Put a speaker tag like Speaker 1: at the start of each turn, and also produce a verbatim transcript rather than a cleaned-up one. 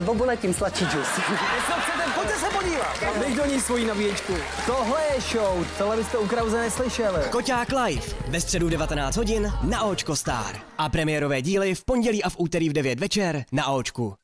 Speaker 1: Obule tím sladší džus.
Speaker 2: Pojďte se podívat. Dej do ní svoji nabíječku.
Speaker 1: Tohle je show, tohle byste u Krause neslyšeli.
Speaker 3: Koťák live ve středu devatenáct hodin na Očko Star. A premiérové díly v pondělí a v úterý v devět večer na Očku.